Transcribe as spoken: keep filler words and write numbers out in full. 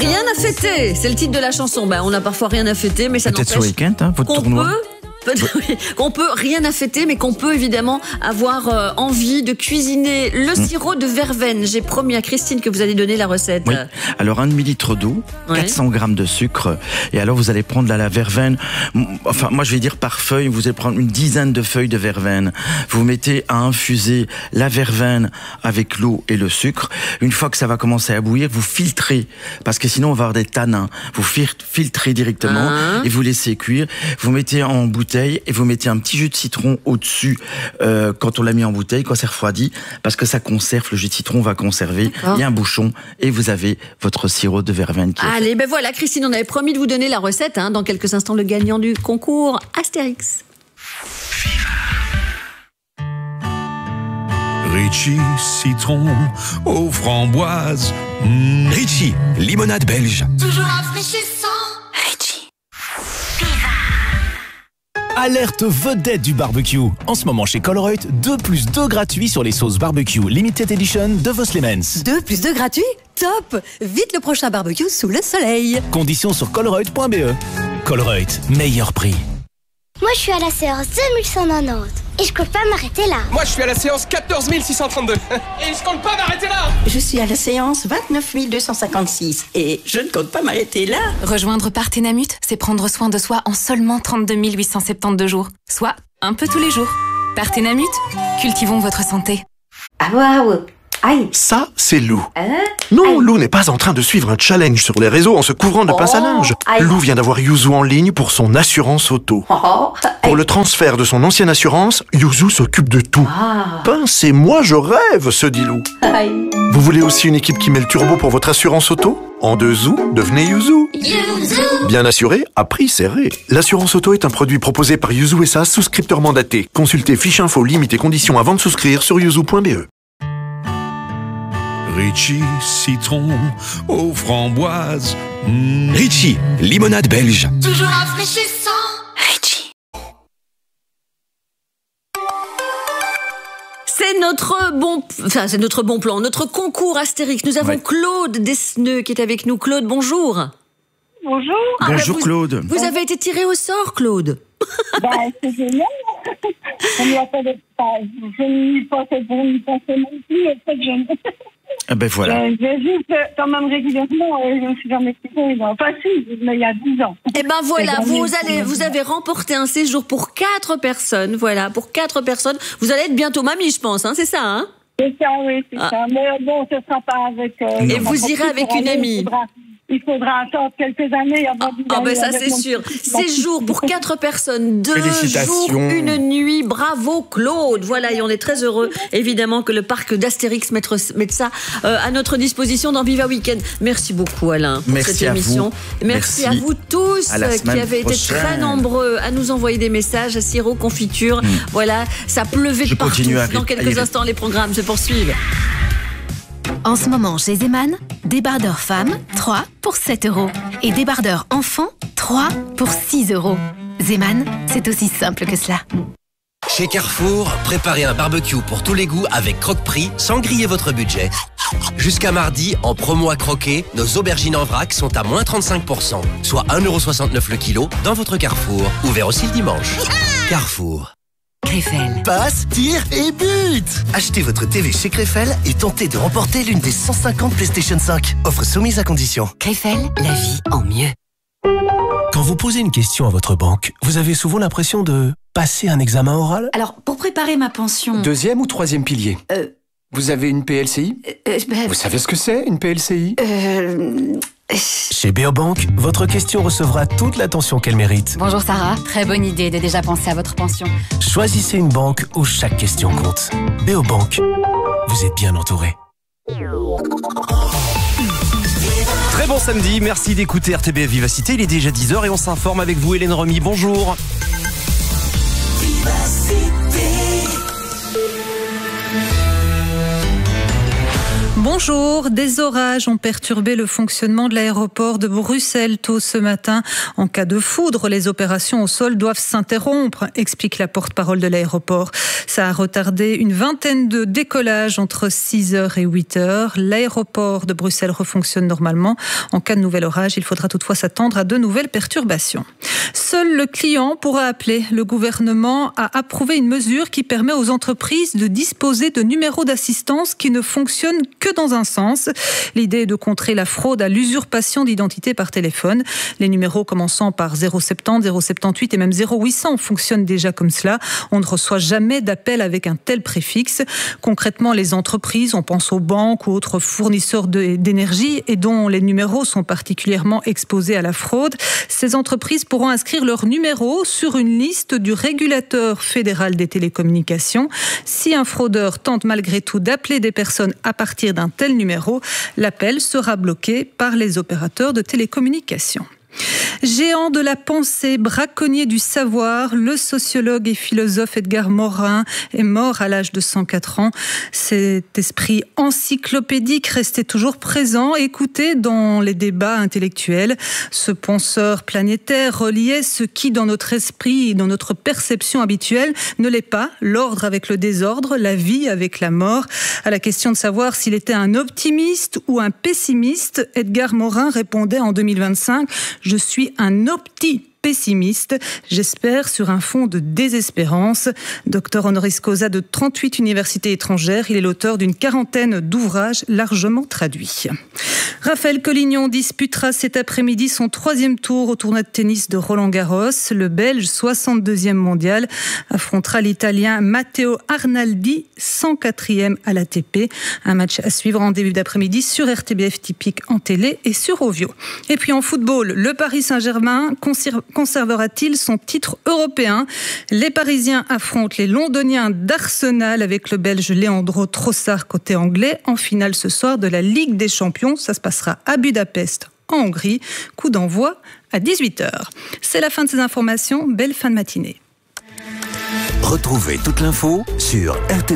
Rien à fêter, c'est le titre de la chanson. Ben, on a parfois rien à fêter, mais ça Peut-être n'empêche ce week-end, hein, votre qu'on tournoi. peut... qu'on peut rien à fêter, mais qu'on peut évidemment avoir euh, envie de cuisiner le mmh. sirop de verveine. J'ai promis à Christine que vous allez donner la recette. Oui. Alors un demi-litre d'eau, ouais. quatre cents grammes de sucre, et alors vous allez prendre la, la verveine. Enfin, moi je vais dire par feuille, vous allez prendre une dizaine de feuilles de verveine. Vous mettez à infuser la verveine avec l'eau et le sucre. Une fois que ça va commencer à bouillir, vous filtrez, parce que sinon on va avoir des tanins. Vous filtrez directement ah. et vous laissez cuire. Vous mettez en bouteille et vous mettez un petit jus de citron au-dessus euh, quand on l'a mis en bouteille, quand c'est refroidi, parce que ça conserve, le jus de citron va conserver. D'accord. Il y a un bouchon et vous avez votre sirop de verveine qui est Allez, ben voilà, Christine, on avait promis de vous donner la recette. Hein, dans quelques instants, le gagnant du concours Astérix. Ritchie, citron aux framboises. Mmh. Ritchie, limonade belge. Toujours rafraîchissant. Alerte vedette du barbecue. En ce moment chez Colruyt, deux plus deux gratuits sur les sauces barbecue Limited Edition de Vos Clemens. deux plus deux gratuits? Top! Vite le prochain barbecue sous le soleil. Conditions sur colruyt point b e. Colruyt, meilleur prix. Moi je suis à la séance deux mille cent quatre-vingt-dix et je compte pas m'arrêter là. Moi je suis à la séance quatorze mille six cent trente-deux et je compte pas m'arrêter là. Je suis à la séance vingt-neuf mille deux cent cinquante-six et je ne compte pas m'arrêter là. Rejoindre Parthénamut, c'est prendre soin de soi en seulement trente-deux mille huit cent soixante-douze jours, soit un peu tous les jours. Parthénamut, cultivons votre santé. Ah waouh! Aïe. Ça, c'est Lou. Hein? Non, Aïe. Lou n'est pas en train de suivre un challenge sur les réseaux en se couvrant de oh. pince à linge. Aïe. Lou vient d'avoir Yuzu en ligne pour son assurance auto. Oh. Pour le transfert de son ancienne assurance, Yuzu s'occupe de tout. Ah. Pince et moi, je rêve, se dit Lou. Aïe. Vous voulez aussi une équipe qui met le turbo pour votre assurance auto? En deux zou, devenez Yuzu. Yuzu. Bien assuré, à prix serré. L'assurance auto est un produit proposé par Yuzu S A, souscripteur mandaté. Consultez fiche info, limite et conditions avant de souscrire sur yuzu point b e. Ritchie, citron aux framboises. Mmh. Ritchie, limonade belge. Toujours rafraîchissant. Ritchie. C'est notre bon, enfin c'est notre bon plan, notre concours Astérix. Nous avons ouais. Claude Desneux qui est avec nous. Claude, bonjour. Bonjour. Ah, bonjour vous, Claude. Vous avez été tiré au sort, Claude. Bah, c'est génial. On n'y attendait pas. Je n'y pensais pas, n'y pensais non plus. En fait, je... Ah ben voilà. Euh, j'ai juste, quand même régulièrement, euh, je me suis jamais tiré. Enfin, si, mais il y a dix ans. Eh ben voilà, vous allez, vous avez remporté un séjour pour quatre personnes. Voilà, pour quatre personnes. Vous allez être bientôt mamie, je pense, hein, c'est ça, hein? C'est ça, oui, c'est ah. ça. Mais bon, ce ne sera pas avec... Euh, Et vous irez avec une amie. Il faudra attendre quelques années avant de... Ah ben ça c'est sûr. Séjour pour quatre personnes, deux jours, une nuit. Bravo Claude. Voilà, et on est très heureux évidemment que le parc d'Astérix mette, mette ça euh, à notre disposition dans Viva Weekend. Merci beaucoup Alain pour Merci cette émission. Vous. Merci, Merci à vous tous qui avez été prochaine. très nombreux à nous envoyer des messages, sirop, confiture. Mmh. Voilà, ça pleuvait Je partout. À dans quelques instants, les programmes se poursuivent. En ce moment, chez Zeman, débardeur femme, trois pour sept euros. Et débardeur enfant, trois pour six euros. Zeman, c'est aussi simple que cela. Chez Carrefour, préparez un barbecue pour tous les goûts avec Croque-Prix sans griller votre budget. Jusqu'à mardi, en promo à croquer, nos aubergines en vrac sont à moins trente-cinq pour cent, soit un euro soixante-neuf le kilo dans votre Carrefour. Ouvert aussi le dimanche. Carrefour. Krefel. Passe, tire et but. Achetez votre T V chez Krefel et tentez de remporter l'une des cent cinquante PlayStation cinq. Offre soumise à condition. Krefel, la vie en mieux. Quand vous posez une question à votre banque, vous avez souvent l'impression de passer un examen oral? Alors, pour préparer ma pension... Deuxième ou troisième pilier euh, Vous avez une P L C I euh, ben, Vous savez ce que c'est, une P L C I euh... Chez Beobank, votre question recevra toute l'attention qu'elle mérite. Bonjour Sarah, très bonne idée de déjà penser à votre pension. Choisissez une banque où chaque question compte. Beobank, vous êtes bien entouré. Très bon samedi, merci d'écouter R T B F Vivacité, il est déjà dix heures et on s'informe avec vous Hélène Remy, bonjour. Bonjour. Bonjour, des orages ont perturbé le fonctionnement de l'aéroport de Bruxelles tôt ce matin. En cas de foudre, les opérations au sol doivent s'interrompre, explique la porte-parole de l'aéroport. Ça a retardé une vingtaine de décollages entre six heures et huit heures. L'aéroport de Bruxelles refonctionne normalement. En cas de nouvel orage, il faudra toutefois s'attendre à de nouvelles perturbations. Seul le client pourra appeler. Le gouvernement a approuvé une mesure qui permet aux entreprises de disposer de numéros d'assistance qui ne fonctionnent que dans un sens. L'idée est de contrer la fraude à l'usurpation d'identité par téléphone. Les numéros commençant par zéro soixante-dix, zéro soixante-dix et même zéro huit cents fonctionnent déjà comme cela. On ne reçoit jamais d'appel avec un tel préfixe. Concrètement, les entreprises, on pense aux banques ou autres fournisseurs de, d'énergie et dont les numéros sont particulièrement exposés à la fraude, ces entreprises pourront inscrire leur numéro sur une liste du régulateur fédéral des télécommunications. Si un fraudeur tente malgré tout d'appeler des personnes à partir d'un tel numéro, l'appel sera bloqué par les opérateurs de télécommunications. Géant de la pensée, braconnier du savoir, le sociologue et philosophe Edgar Morin est mort à l'âge de cent quatre ans. Cet esprit encyclopédique restait toujours présent, écouté dans les débats intellectuels. Ce penseur planétaire reliait ce qui, dans notre esprit et dans notre perception habituelle, ne l'est pas, l'ordre avec le désordre, la vie avec la mort. À la question de savoir s'il était un optimiste ou un pessimiste, Edgar Morin répondait en deux mille vingt-cinq « Je suis un opti-pessimiste, j'espère sur un fond de désespérance ». Docteur honoris causa de trente-huit universités étrangères, il est l'auteur d'une quarantaine d'ouvrages largement traduits. Raphaël Collignon disputera cet après-midi son troisième tour au tournoi de tennis de Roland-Garros. Le Belge, soixante-deuxième mondial, affrontera l'Italien Matteo Arnaldi, cent quatrième à l'A T P. Un match à suivre en début d'après-midi sur R T B F Typique en télé et sur Ovio. Et puis en football, le Paris Saint-Germain conservera-t-il son titre européen ? Les Parisiens affrontent les Londoniens d'Arsenal avec le Belge Leandro Trossard côté anglais en finale ce soir de la Ligue des Champions. Ça se passera à Budapest, en Hongrie. Coup d'envoi à dix-huit heures. C'est la fin de ces informations. Belle fin de matinée. Retrouvez toute l'info sur R T B.